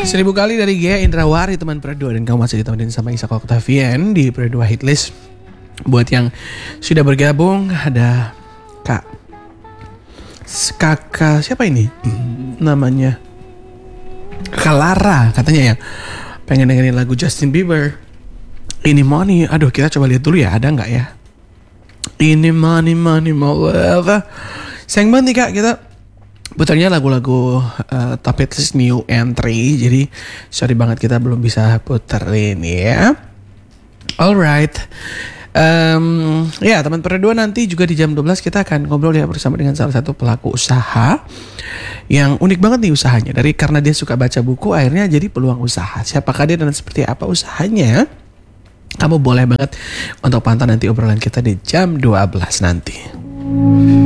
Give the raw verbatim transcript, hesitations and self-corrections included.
Seribu kali dari Gia Indrawari teman Perdua, dan kamu masih ditemenin sama Isa Octavian di Perdua Hitlist. Buat yang sudah bergabung, ada Kak Kakak siapa ini namanya, Kak Lara katanya ya, pengen dengerin lagu Justin Bieber, Ini Money. Aduh, kita coba lihat dulu ya, ada nggak ya Ini Money Money More. Sayang banget nih Kak, kita putarnya lagu-lagu uh, top hits new entry, jadi sorry banget kita belum bisa puterin ya. Alright, um, ya teman Perdua, nanti juga di jam dua belas kita akan ngobrol ya bersama dengan salah satu pelaku usaha yang unik banget nih usahanya. Dari karena dia suka baca buku, akhirnya jadi peluang usaha. Siapakah dia dan seperti apa usahanya? Kamu boleh banget untuk pantau nanti obrolan kita di jam dua belas nanti.